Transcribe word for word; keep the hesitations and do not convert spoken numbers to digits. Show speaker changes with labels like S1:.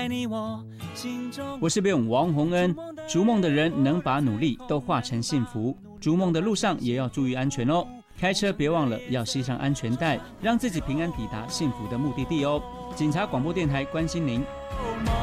S1: 我是编舞王洪恩，逐梦的人能把努力都化成幸福，逐梦的路上也要注意安全哦。开车别忘了要系上安全带，让自己平安抵达幸福的目的地哦。警察广播电台关心您。